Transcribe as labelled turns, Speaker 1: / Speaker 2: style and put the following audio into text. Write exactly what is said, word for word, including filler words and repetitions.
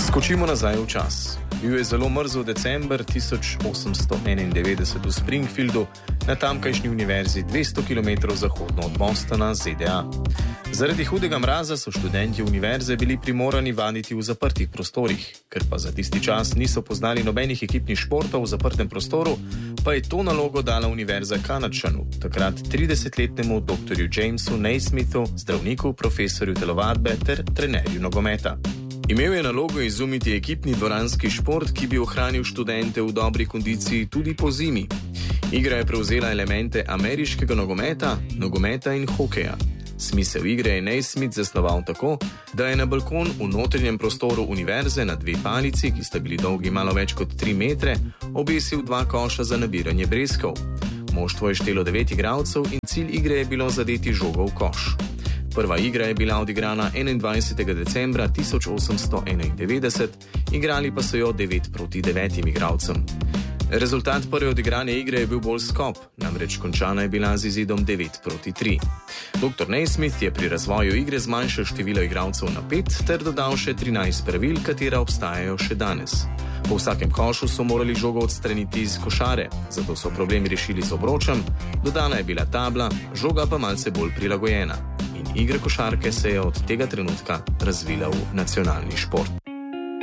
Speaker 1: Skočimo nazaj v čas. Bil je zelo mrzel december tisoč osemsto enaindevetdeset v Springfieldu na tamkajšnji univerzi dvesto kilometrov zahodno od Bostona, Z D A. Zaradi hudega mraza so študenti univerze bili primorani vaditi v zaprtih prostorih, ker pa za tisti čas niso poznali nobenih ekipnih športov v zaprtem prostoru, pa je to nalogo dala univerza Kanadčanu, takrat tridesetletnemu doktorju Jamesu Naismithu, zdravniku, profesorju telovadbe ter trenerju nogometa. Imel je nalogo izumiti ekipni dvoranski šport, ki bi ohranil študente v dobri kondiciji tudi po zimi. Igra je prevzela elemente ameriškega nogometa, nogometa in hokeja. Smisel igre je Naismith zasnoval tako, da je na balkon v notranjem prostoru univerze na dve palici, ki sta bili dolgi malo več kot tri metre, obesil dva koša za nabiranje breskov. Moštvo je štelo devet igralcev in cilj igre je bilo zadeti žogo v koš. Prva igra je bila odigrana enaindvajsetega decembra tisoč osemsto enaindevetdeset, igrali pa so jo devet proti devetim igralcem. Rezultat prve odigrane igre je bil bolj skop, namreč končana je bila z izidom devet proti tri. doktor Naismith je pri razvoju igre zmanjšal število igralcev na pet ter dodal še trinajst pravil, katera obstajajo še danes. Po vsakem košu so morali žogo odstraniti iz košare, zato so problemi rešili z obročem, dodana je bila tabla, žoga pa malce bolj prilagojena. In igra košarke se je od tega trenutka razvila v nacionalni šport.